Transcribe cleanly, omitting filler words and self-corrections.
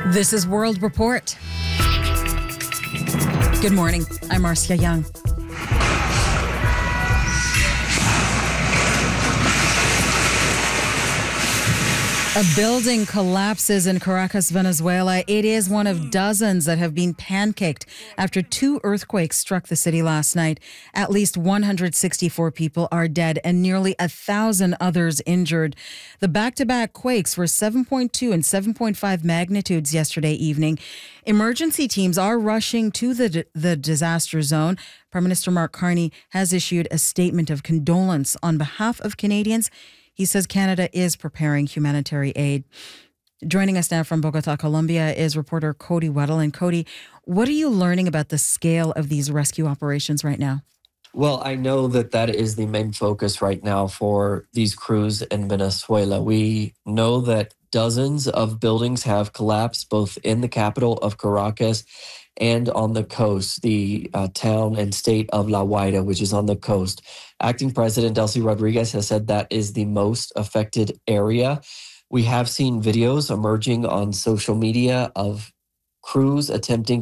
This is World Report. Good morning. I'm Marcia Young. A building collapses in Caracas, Venezuela. It is one of dozens that have been pancaked after two earthquakes struck the city last night. At least 164 people are dead and nearly 1,000 others injured. The back-to-back quakes were 7.2 and 7.5 magnitudes yesterday evening. Emergency teams are rushing to the disaster zone. Prime Minister Mark Carney has issued a statement of condolence on behalf of Canadians. He says Canada is preparing humanitarian aid. Joining us now from Bogota, Colombia, is reporter Cody Weddle. And Cody, what are you learning about the scale of these rescue operations right now? Well, I know that is the main focus right now for these crews in Venezuela. We know that dozens of buildings have collapsed, both in the capital of Caracas and on the coast, the town and state of La Guaira, which is on the coast. Acting President Delcy Rodriguez has said that is the most affected area. We have seen videos emerging on social media of crews attempting